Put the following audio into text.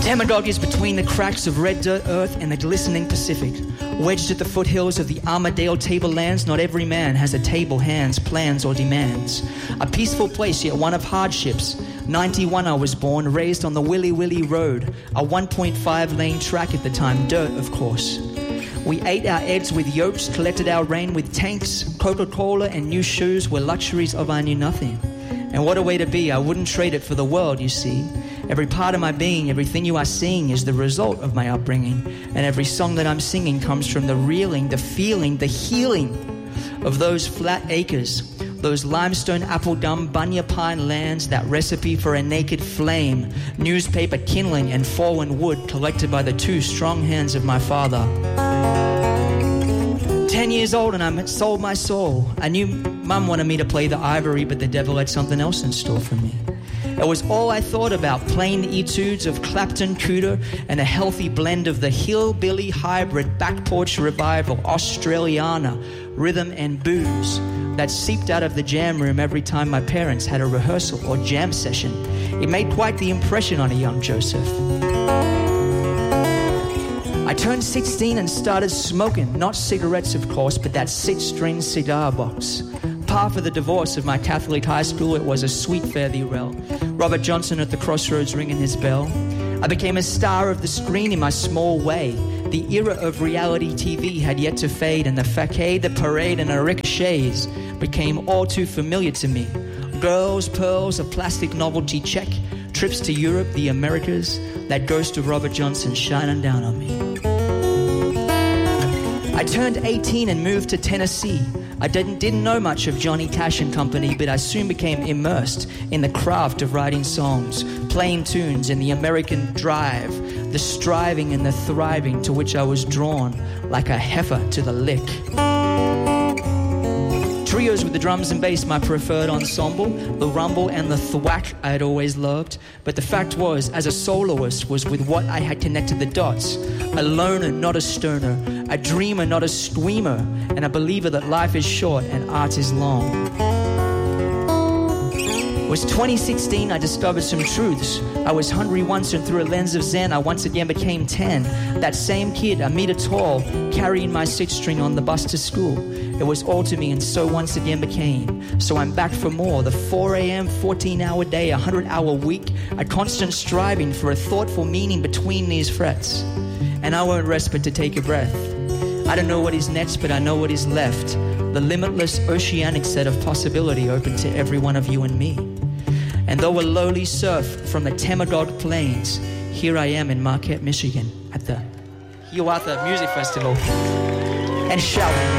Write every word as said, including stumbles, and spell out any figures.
Temagog is between the cracks of red dirt earth and the glistening Pacific. Wedged at the foothills of the Armadale tablelands, not every man has a table, hands, plans, or demands. A peaceful place, yet one of hardships. ninety-one I was born, raised on the Willy Willy Road, a one point five lane track at the time, dirt of course. We ate our eggs with yolks, collected our rain with tanks. Coca-Cola and new shoes were luxuries of I knew nothing. And what a way to be, I wouldn't trade it for the world, you see. Every part of my being, everything you are seeing is the result of my upbringing. And every song that I'm singing comes from the reeling, the feeling, the healing of those flat acres, those limestone apple gum bunya pine lands, that recipe for a naked flame, newspaper kindling and fallen wood collected by the two strong hands of my father. Ten years old and I sold my soul. I knew Mum wanted me to play the ivory, but the devil had something else in store for me. It was all I thought about, plain etudes of Clapton Cooter and a healthy blend of the hillbilly hybrid back porch revival, Australiana, rhythm and booze that seeped out of the jam room every time my parents had a rehearsal or jam session. It made quite the impression on a young Joseph. I turned sixteen and started smoking, not cigarettes of course, but that six-string cigar box. Par for the divorce of my Catholic high school, it was a sweet fare-thee-well. Robert Johnson at the crossroads ringing his bell. I became a star of the screen in my small way. The era of reality T V had yet to fade, and the facade, the parade, and the ricochets became all too familiar to me. Girls, pearls, a plastic novelty check, trips to Europe, the Americas, that ghost of Robert Johnson shining down on me. I turned eighteen and moved to Tennessee. I didn't, didn't know much of Johnny Cash and Company, but I soon became immersed in the craft of writing songs, playing tunes, and the American drive, the striving and the thriving to which I was drawn like a heifer to the lick. Trios with the drums and bass, my preferred ensemble. The rumble and the thwack I had always loved. But the fact was, as a soloist, was with what I had connected the dots. A loner, not a stoner. A dreamer, not a squeamer. And a believer that life is short and art is long. It was twenty sixteen, I discovered some truths. I was hungry once, and through a lens of Zen, I once again became ten. That same kid, a meter tall, carrying my six string on the bus to school. It was all to me, and so once again became. So I'm back for more. The four a.m., fourteen-hour day, a hundred-hour week, a constant striving for a thoughtful meaning between these frets. And I won't rest but to take a breath. I don't know what is next, but I know what is left. The limitless oceanic set of possibility open to every one of you and me. And though a lowly serf from the Temagog Plains, here I am in Marquette, Michigan, at the Hiawatha Music Festival, and shouting.